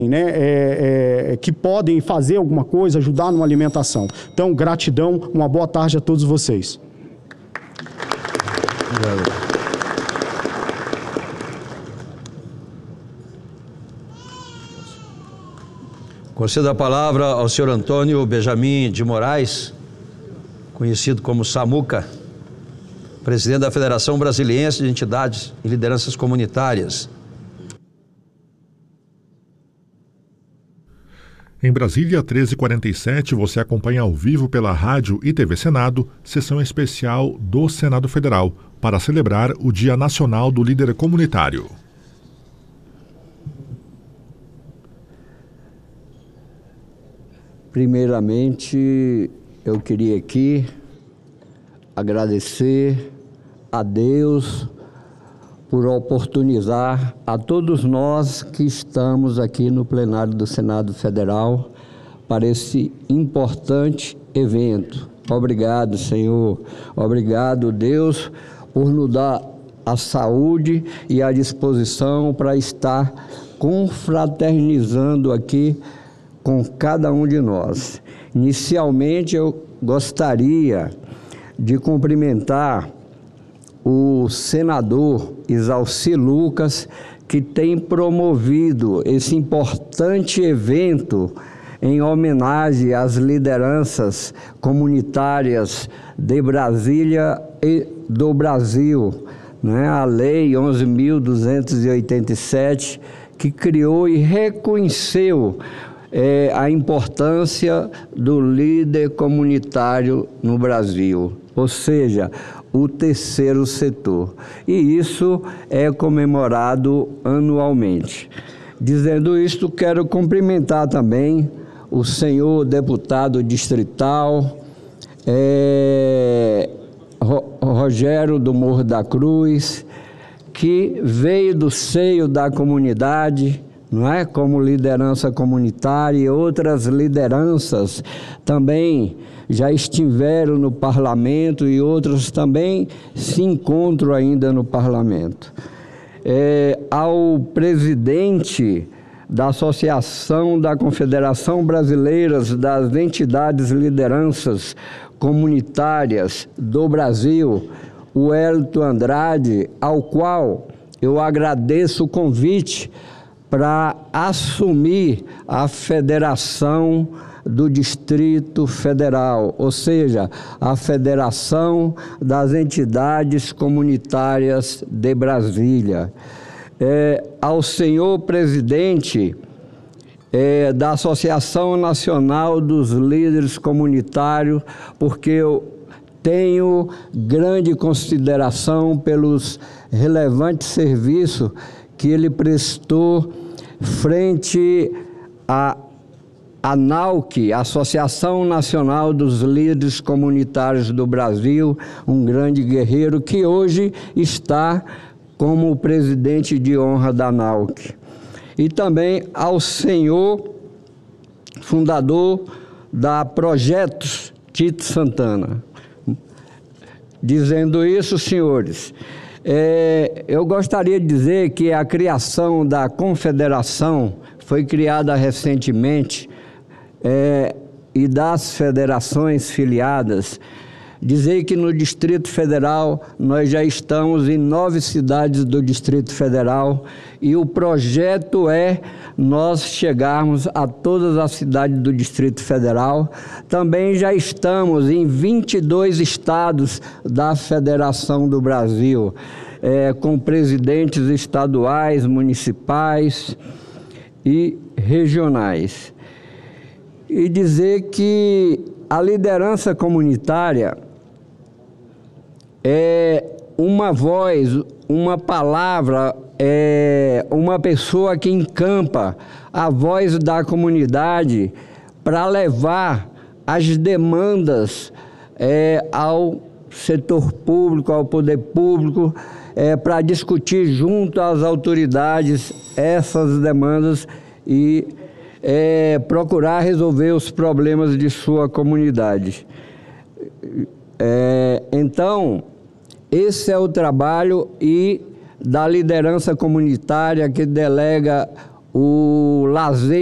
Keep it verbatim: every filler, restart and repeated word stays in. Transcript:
né, é, é, que podem fazer alguma coisa, ajudar numa alimentação. Então, gratidão, uma boa tarde a todos vocês. Obrigado. Concedo a palavra ao senhor Antônio Benjamin de Moraes, conhecido como Samuca, presidente da Federação Brasiliense de Entidades e Lideranças Comunitárias. Em Brasília, treze e quarenta e sete, você acompanha ao vivo pela rádio e T V Senado, sessão especial do Senado Federal, para celebrar o Dia Nacional do Líder Comunitário. Primeiramente, eu queria aqui agradecer a Deus por oportunizar a todos nós que estamos aqui no plenário do Senado Federal para esse importante evento. Obrigado, Senhor. Obrigado, Deus, por nos dar a saúde e a disposição para estar confraternizando aqui com cada um de nós. Inicialmente, eu gostaria de cumprimentar o senador Isalci Lucas, que tem promovido esse importante evento em homenagem às lideranças comunitárias de Brasília e do Brasil, né? A Lei onze mil duzentos e oitenta e sete, que criou e reconheceu é, a importância do líder comunitário no Brasil, ou seja, o terceiro setor. E isso é comemorado anualmente. Dizendo isto, quero cumprimentar também o senhor deputado distrital, é, Rogério do Morro da Cruz, que veio do seio da comunidade, não é? Como liderança comunitária, e outras lideranças também já estiveram no parlamento e outros também se encontram ainda no parlamento. É, ao presidente da Associação da Confederação Brasileira das Entidades e Lideranças Comunitárias do Brasil, o Wellington Andrade, ao qual eu agradeço o convite para assumir a federação do Distrito Federal, ou seja, a Federação das Entidades Comunitárias de Brasília. É, ao senhor presidente é, da Associação Nacional dos Líderes Comunitários, porque eu tenho grande consideração pelos relevantes serviços que ele prestou frente a A NAUC, Associação Nacional dos Líderes Comunitários do Brasil, um grande guerreiro que hoje está como presidente de honra da NAUC. E também ao senhor fundador da Projetos Tito Santana. Dizendo isso, senhores, é, eu gostaria de dizer que a criação da confederação foi criada recentemente, É, e das federações filiadas, dizer que no Distrito Federal nós já estamos em nove cidades do Distrito Federal e o projeto é nós chegarmos a todas as cidades do Distrito Federal. Também já estamos em vinte e dois estados da Federação do Brasil, é, com presidentes estaduais, municipais e regionais. E dizer que a liderança comunitária é uma voz, uma palavra, é uma pessoa que encampa a voz da comunidade para levar as demandas é, ao setor público, ao poder público, é, para discutir junto às autoridades essas demandas e É, procurar resolver os problemas de sua comunidade. É, então, esse é o trabalho e da liderança comunitária que delega o lazer